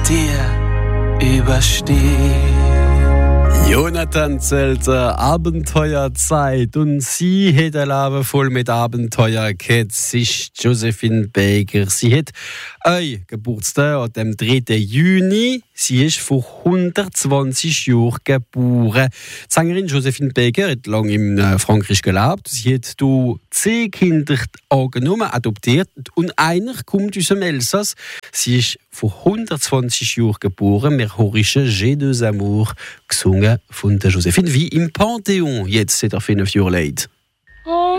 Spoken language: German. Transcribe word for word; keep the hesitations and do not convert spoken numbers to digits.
dir überstehen. Jonathan Zelter, Abenteuerzeit. Und sie hat ein Leben voll mit Abenteuer gehabt. Sie ist Josephine Baker. Sie hat ein Geburtstag an dem dritten Juni. Sie ist vor hundertzwanzig Jahren geboren. Die Sängerin Josephine Baker hat lange in Frankreich gelebt. Sie hat hier zehn Kinder angenommen, adoptiert. Und einer kommt aus dem Elsass. Sie ist vor hundertzwanzig Jahren geboren. Wir hören «J'ai deux amours» gesungen von der Josephine, wie im Pantheon. Jetzt sind er fünf Jahre alt.